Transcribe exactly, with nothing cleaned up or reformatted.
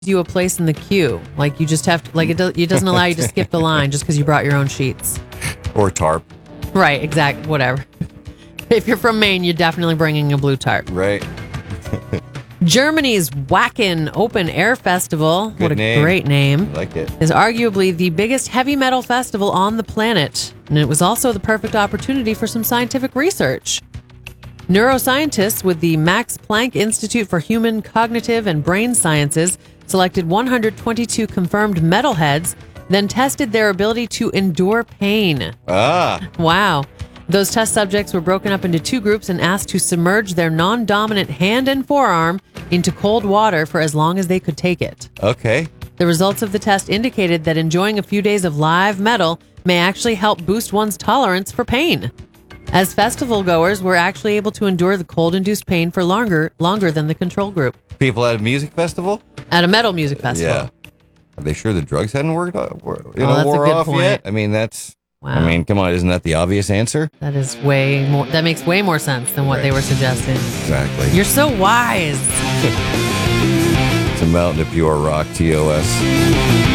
you a place in the queue. Like you just have to, like it, do, it doesn't allow you to skip the line just because you brought your own sheets. Or tarp. Right, exact, whatever. If you're from Maine, you're definitely bringing a blue tarp. Right. Germany's Wacken Open Air Festival, Good what a name. great name, I like it. is arguably the biggest heavy metal festival on the planet. And it was also the perfect opportunity for some scientific research. Neuroscientists with the Max Planck Institute for Human Cognitive and Brain Sciences selected one hundred twenty-two confirmed metalheads, then tested their ability to endure pain. Ah. Wow. Those test subjects were broken up into two groups and asked to submerge their non-dominant hand and forearm into cold water for as long as they could take it. Okay. The results of the test indicated that enjoying a few days of live metal may actually help boost one's tolerance for pain, as festival goers were actually able to endure the cold-induced pain for longer longer than the control group. People at a music festival? At a metal music festival. Yeah. Are they sure the drugs hadn't worked off, you Oh, know, that's a wore good off point. yet? I mean, that's... Wow. I mean, come on, isn't that the obvious answer? That is way more, that makes way more sense than what Right. they were suggesting. Exactly. You're so wise. It's a mountain of pure rock, T O S.